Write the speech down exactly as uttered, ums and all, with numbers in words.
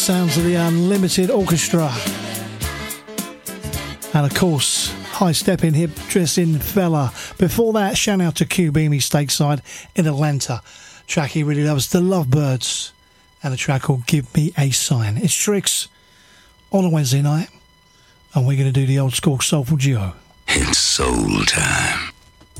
sounds of the Unlimited Orchestra. And of course, high stepping, hip dressing fella. Before that, shout out to Q Beamy Stateside in Atlanta. Track he really loves, The Lovebirds. And a track called Give Me a Sign. It's Tricks on a Wednesday night. And we're going to do the old school soulful duo. It's soul time.